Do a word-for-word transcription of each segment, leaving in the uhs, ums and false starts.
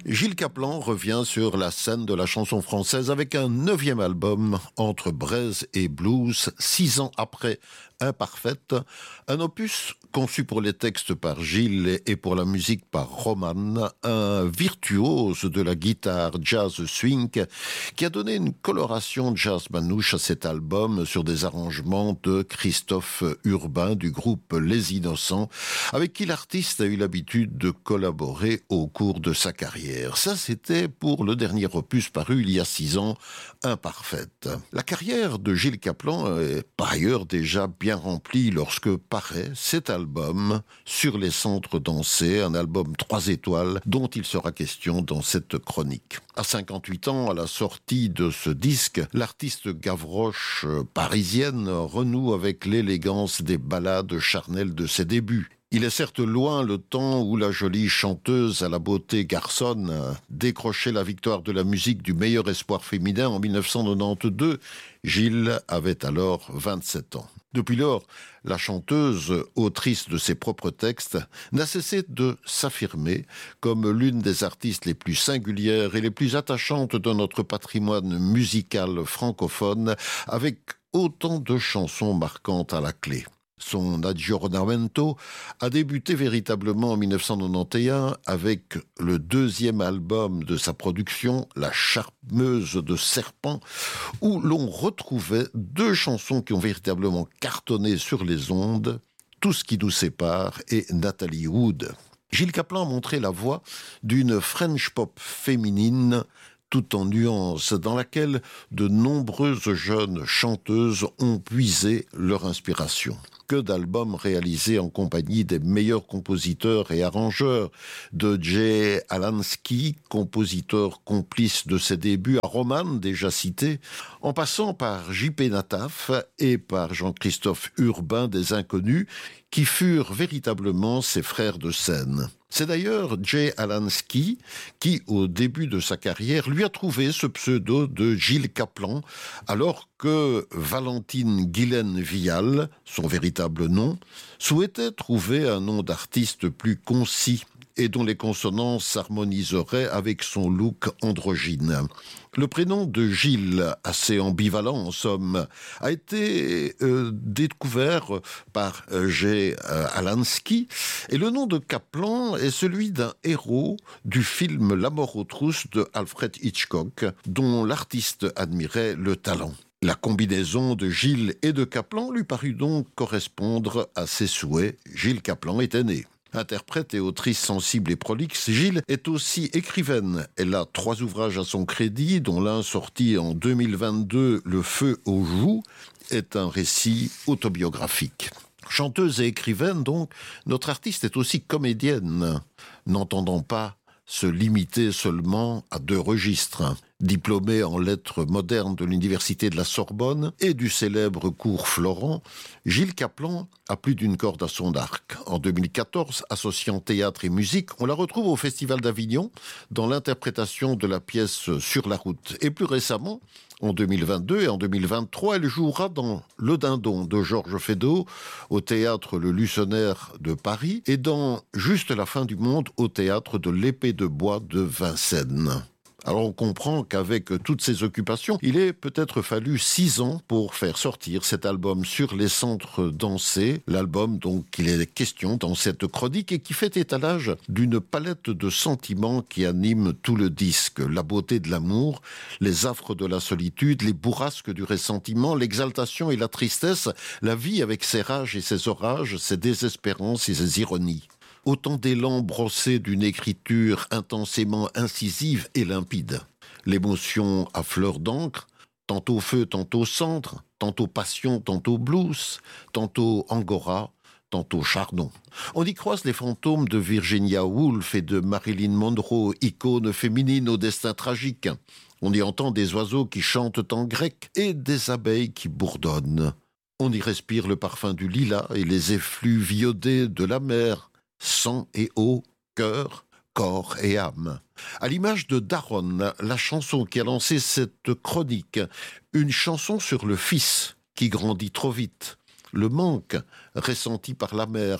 Gilles Caplan revient sur la scène de la chanson française avec un neuvième album, Entre braise et blues, six ans après Imparfaite, un opus conçu pour les textes par Gilles et pour la musique par Roman, un virtuose de la guitare jazz swing qui a donné une coloration jazz manouche à cet album sur des arrangements de Christophe Urbain du groupe Les Innocents, avec qui l'artiste a eu l'habitude de collaborer au cours de sa carrière. Ça, c'était pour le dernier opus paru il y a six ans, Imparfaite. La carrière de Gilles Caplan est par ailleurs déjà bien remplie lorsque paraît cet album Sur les centres dansés, un album trois étoiles dont il sera question dans cette chronique. À cinquante-huit ans, à la sortie de ce disque, l'artiste Gavroche parisienne renoue avec l'élégance des ballades charnelles de ses débuts. Il est certes loin le temps où la jolie chanteuse à la beauté garçonne décrochait la victoire de la musique du meilleur espoir féminin en dix-neuf cent quatre-vingt-douze. Gilles avait alors vingt-sept ans. Depuis lors, la chanteuse, autrice de ses propres textes, n'a cessé de s'affirmer comme l'une des artistes les plus singulières et les plus attachantes de notre patrimoine musical francophone, avec autant de chansons marquantes à la clé. Son aggiornamento a débuté véritablement en dix-neuf cent quatre-vingt-onze avec le deuxième album de sa production, La Charmeuse de Serpent, où l'on retrouvait deux chansons qui ont véritablement cartonné sur les ondes, Tout ce qui nous sépare et Nathalie Wood. Gilles Caplan a montré la voix d'une French pop féminine tout en nuances, dans laquelle de nombreuses jeunes chanteuses ont puisé leur inspiration. Que d'albums réalisés en compagnie des meilleurs compositeurs et arrangeurs, de Jay Alansky, compositeur complice de ses débuts, à Roman, déjà cité, en passant par J P Nataf et par Jean-Christophe Urbain des Inconnus, qui furent véritablement ses frères de scène. C'est d'ailleurs Jay Alansky qui, au début de sa carrière, lui a trouvé ce pseudo de Gilles Caplan, alors que Valentine Guylaine Vial, son véritable nom, souhaitait trouver un nom d'artiste plus concis et dont les consonances s'harmoniseraient avec son look androgyne. Le prénom de Gilles, assez ambivalent en somme, a été euh, découvert par euh, Jay euh, Alansky, et le nom de Caplan est celui d'un héros du film La mort aux trousses de Alfred Hitchcock, dont l'artiste admirait le talent. La combinaison de Gilles et de Caplan lui parut donc correspondre à ses souhaits. Gilles Caplan était né. Interprète et autrice sensible et prolixe, Gilles est aussi écrivaine. Elle a trois ouvrages à son crédit, dont l'un sorti en deux mille vingt-deux, Le feu aux joues, est un récit autobiographique. Chanteuse et écrivaine, donc, notre artiste est aussi comédienne, n'entendant pas se limiter seulement à deux registres. Diplômée en lettres modernes de l'université de la Sorbonne et du célèbre cours Florent, Gilles Caplan a plus d'une corde à son arc. En deux mille quatorze, associant théâtre et musique, on la retrouve au Festival d'Avignon dans l'interprétation de la pièce Sur la route. Et plus récemment, en deux mille vingt-deux et en deux mille vingt-trois, elle jouera dans Le Dindon de Georges Feydeau au théâtre Le Lucenaire de Paris et dans Juste la fin du monde au théâtre de l'Épée de Bois de Vincennes. Alors on comprend qu'avec toutes ces occupations, il est peut-être fallu six ans pour faire sortir cet album Sur les centres dansés, l'album donc qu'il est question dans cette chronique et qui fait étalage d'une palette de sentiments qui animent tout le disque. La beauté de l'amour, les affres de la solitude, les bourrasques du ressentiment, l'exaltation et la tristesse, la vie avec ses rages et ses orages, ses désespérances et ses ironies. Autant d'élan brossés d'une écriture intensément incisive et limpide. L'émotion à fleur d'encre, tantôt feu, tantôt cendre, tantôt passion, tantôt blues, tantôt angora, tantôt chardon. On y croise les fantômes de Virginia Woolf et de Marilyn Monroe, icônes féminines au destin tragique. On y entend des oiseaux qui chantent en grec et des abeilles qui bourdonnent. On y respire le parfum du lilas et les effluves iodés de la mer. Sang et eau, cœur, corps et âme. À l'image de Daronne, la chanson qui a lancé cette chronique, une chanson sur le fils qui grandit trop vite, le manque ressenti par la mère,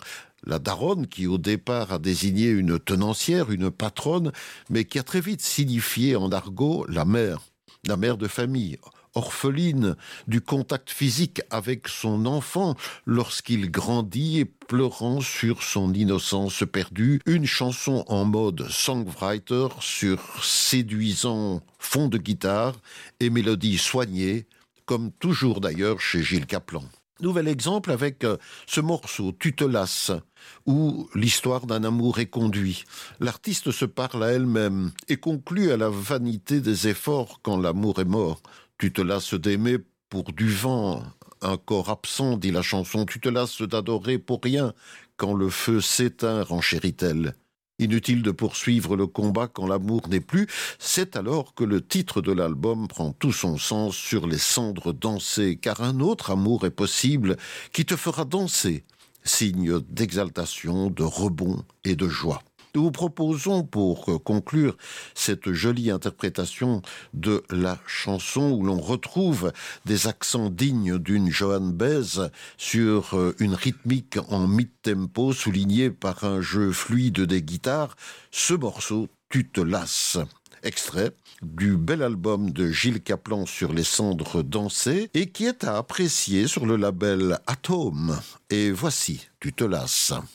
la daronne qui au départ a désigné une tenancière, une patronne, mais qui a très vite signifié en argot la mère, la mère de famille, orpheline du contact physique avec son enfant lorsqu'il grandit et pleurant sur son innocence perdue, une chanson en mode songwriter sur séduisant fond de guitare et mélodie soignée, comme toujours d'ailleurs chez Gilles Caplan. Nouvel exemple avec euh, ce morceau « Tu te lasses » où l'histoire d'un amour est conduite. L'artiste se parle à elle-même et conclut à la vanité des efforts quand l'amour est mort. « Tu te lasses d'aimer pour du vent, un corps absent, dit la chanson. Tu te lasses d'adorer pour rien quand le feu s'éteint, renchérit-elle. Inutile de poursuivre le combat quand l'amour n'est plus, c'est alors que le titre de l'album prend tout son sens sur les cendres dansées, car un autre amour est possible qui te fera danser, signe d'exaltation, de rebond et de joie. Nous vous proposons, pour conclure cette jolie interprétation de la chanson où l'on retrouve des accents dignes d'une Joan Baez sur une rythmique en mid-tempo soulignée par un jeu fluide des guitares, ce morceau « Tu te lasses ». Extrait du bel album de Gilles Caplan sur les cendres dansées et qui est à apprécier sur le label Atome. Et voici « Tu te lasses ».